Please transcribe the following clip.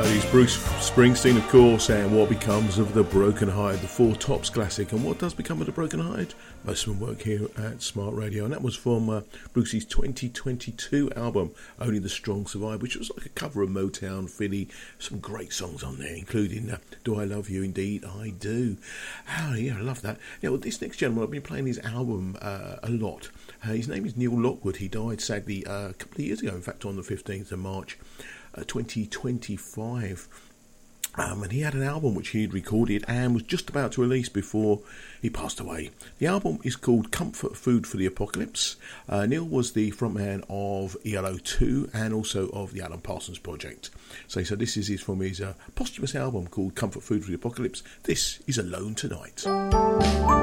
It's Bruce Springsteen, of course, and What Becomes of the Broken Heart, the Four Tops classic. And what does become of the Broken Heart? Most of them work here at Smart Radio, and that was from Bruce's 2022 album, Only the Strong Survive, which was like a cover of Motown, Philly. Some great songs on there, including Do I Love You? Indeed, I Do. Oh, yeah, I love that. Yeah, well, this next gentleman, I've been playing his album a lot. His name is Neil Lockwood. He died, sadly, a couple of years ago, in fact, on the 15th of March. 2025, and he had an album which he had recorded and was just about to release before he passed away. The album is called Comfort Food for the Apocalypse. Neil was the frontman of ELO 2 and also of the Alan Parsons Project. So this is from his posthumous album called Comfort Food for the Apocalypse. This is Alone Tonight.